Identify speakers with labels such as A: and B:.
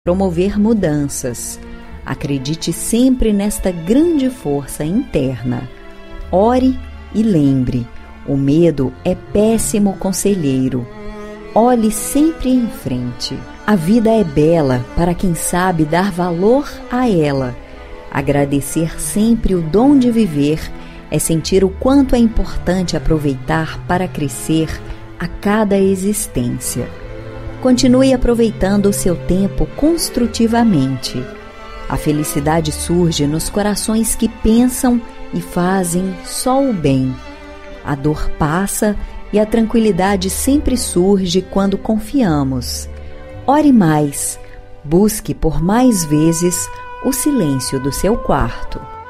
A: promover mudanças. Acredite sempre nesta grande força interna. Ore e lembre, o medo é péssimo conselheiro. Olhe sempre em frente. A vida é bela para quem sabe dar valor a ela. Agradecer sempre o dom de viver é sentir o quanto é importante aproveitar para crescer a cada existência. Continue aproveitando o seu tempo construtivamente. A felicidade surge nos corações que pensam e fazem só o bem. A dor passa e a tranquilidade sempre surge quando confiamos. Ore mais, busque por mais vezes o silêncio do seu quarto.